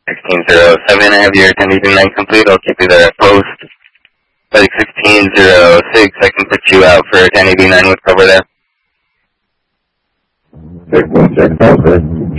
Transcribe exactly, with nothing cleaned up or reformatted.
sixteen zero seven, I have your ten eighty-nine complete. I'll keep you there at post. Like sixteen zero six, I can put you out for ten eighty-nine with cover there. six one six, okay.